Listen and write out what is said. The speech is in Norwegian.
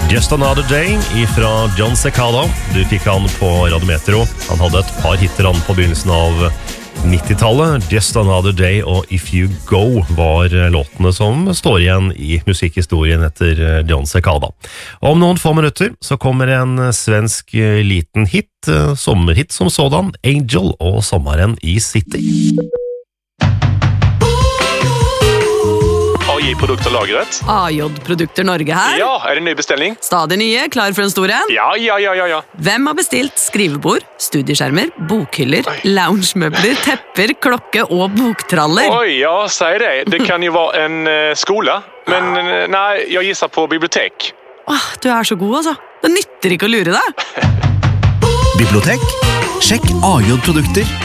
Just Another Day fra John Cicada. Du fikk han på Radio Metro. Han hadde et par hitter han på begynnelsen av 90-tallet. Just Another Day og If You Go var låtene som står igjen i musikkhistorien etter John Cicada. Om noen få minutter så kommer en svensk liten hit, sommerhit som sådan, Angel og Sommaren i City. AJ-produkterlagret. AJ-produkter Norge her. Ja, er det ny bestelling? Stadig nye, klar for en stor en. Ja. Hvem har bestilt skrivebord, studieskjermer, bokhyller, loungemøbler, tepper, klokke og boktraller? Oj, ja, säg det. Det kan ju vara en skola. Men nej, jag gissar på bibliotek. Du er så god, altså. Det nytter ikke å lure deg. Bibliotek? Sjekk AJ-produkter